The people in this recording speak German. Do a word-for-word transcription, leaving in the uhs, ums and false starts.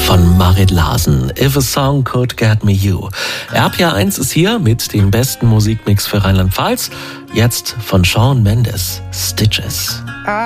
von Marit Larsen. If a Song Could Get Me You. R P R eins ist hier mit dem besten Musikmix für Rheinland-Pfalz. Jetzt von Shawn Mendes, Stitches.